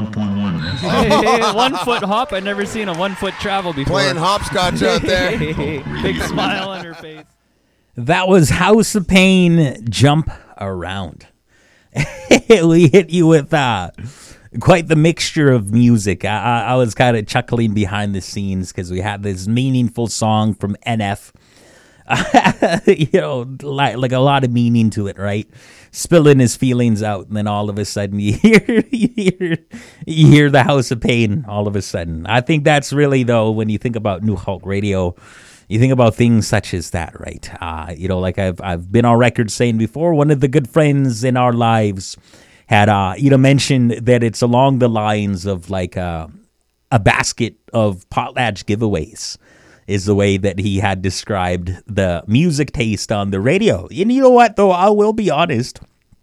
1.1, man. Hey, 1 foot hop. I've never seen a 1 foot travel before. Playing hopscotch out there. Big smile on her face. That was House of Pain, Jump Around. We hit you with quite the mixture of music. I was kind of chuckling behind the scenes because we had this meaningful song from NF. Like a lot of meaning to it, right? Spilling his feelings out, and then all of a sudden you hear the House of Pain all of a sudden. I think that's really, though, when you think about New Hulk Radio, you think about things such as that, right? Like I've been on record saying before, one of the good friends in our lives had, mentioned that it's along the lines of like a basket of potlatch giveaways is the way that he had described the music taste on the radio. And you know what, though? I will be honest.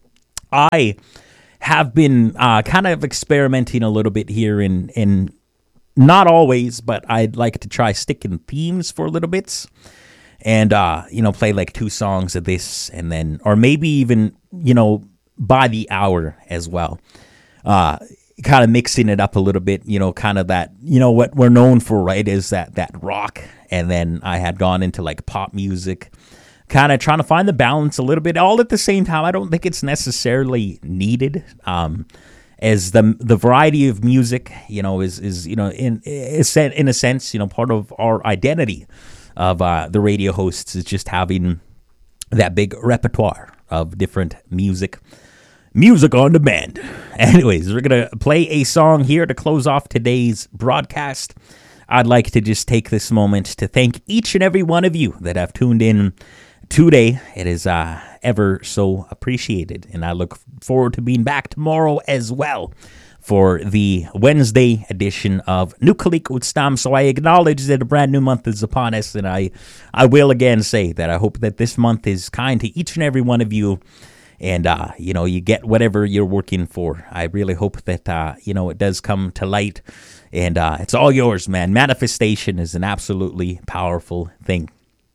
I have been kind of experimenting a little bit here in not always, but I'd like to try sticking themes for little bits and, play like 2 songs of this and then, or maybe even, by the hour as well. Kind of mixing it up a little bit, kind of that, what we're known for, right, is that rock. And then I had gone into like pop music, kind of trying to find the balance a little bit, all at the same time. I don't think it's necessarily needed. As the variety of music, is in a sense, part of our identity of the radio hosts is just having that big repertoire of different music on demand. Anyways, we're going to play a song here to close off today's broadcast. I'd like to just take this moment to thank each and every one of you that have tuned in today. It is ever so appreciated, and I look forward to being back tomorrow as well for the Wednesday edition of Nukalik Utstam. So I acknowledge that a brand new month is upon us, and I will again say that I hope that this month is kind to each and every one of you. And, you get whatever you're working for. I really hope that, it does come to light. And it's all yours, man. Manifestation is an absolutely powerful thing.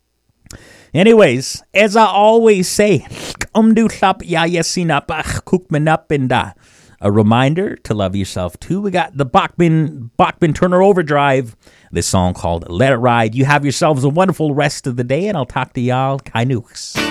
Anyways, as I always say, and a reminder to love yourself, too. We got the Bachman Turner Overdrive, this song called Let It Ride. You have yourselves a wonderful rest of the day, and I'll talk to y'all. Kainooks.